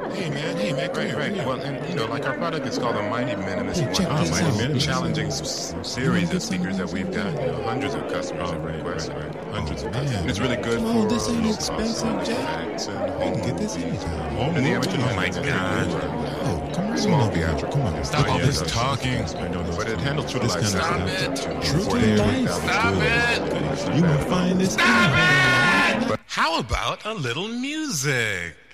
Hey man, come Right. here. Well, and like our product is called the Mighty Minimus. Hey, check One of this the out. most challenging series of speakers that we've got. Hundreds of customers have requested. Hundreds of customers. Man, And it's really good come for on, this ain't low expensive, cost Jack. effects and You home can get this movies. anytime. And the amateur Oh my music. God. Oh, come on, Small now, theatrical. come on. Stop all this talking. But it handles true to This life kind of sound. stuff. To True to 43,000 life. Stop students. it. You will find this. How about a little music?